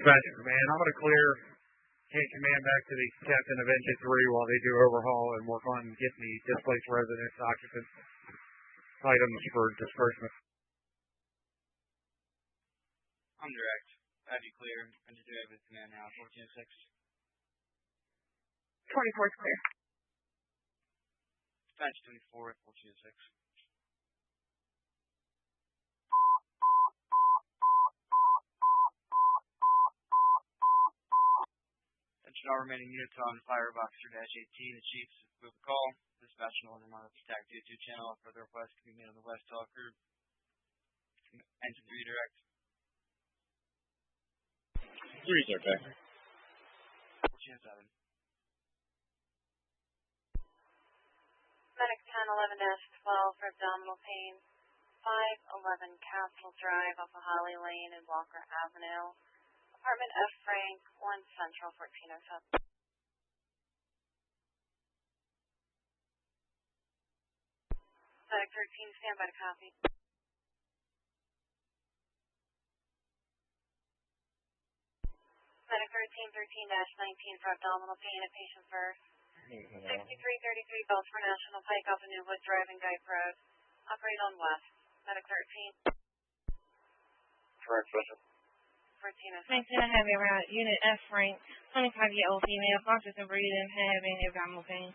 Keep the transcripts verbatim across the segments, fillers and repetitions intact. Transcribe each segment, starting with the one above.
Dispatch Command, I'm going to clear Tank Command back to the captain of Engine three while they do overhaul and work on getting the displaced residents, occupants, items for disbursement. I'm direct. Have you clear? Engine three have his command now, fourteen oh six. twenty-four is clear. Dispatch twenty-four at fourteen oh six. Attention all remaining units on Firebox eighteen. The chiefs move the call. Dispatch an order on the T A C two two channel. Further request can be made on the West Talker. Engine three direct. Three's okay. fourteen oh seven. Medic ten eleven twelve for abdominal pain. five eleven Castle Drive off of Holly Lane and Walker Avenue. Apartment F Frank, one Central, fourteen oh seven. Medic thirteen, stand by to copy. Medic thirteen, thirteen nineteen for abdominal pain at patient first. sixty-three thirty-three Baltimore National Pike off of New Wood Drive and Guide Road. Operate on West. Medic thirteen. Correct, listen. fourteen oh seven. nineteen, I have you around Unit F Frank, twenty-five year old female, conscious and breathing, having abdominal pain.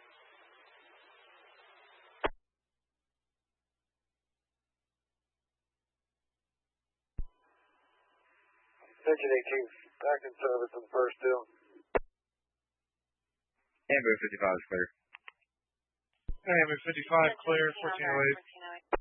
Engine eighteen, back in service on the first deal. Ambu fifty-five is clear. Ambu fifty-five clear, fourteen oh eight.